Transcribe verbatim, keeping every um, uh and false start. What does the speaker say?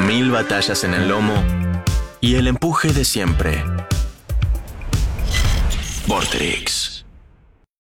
mil batallas en el lomo y el empuje de siempre. Vorterix.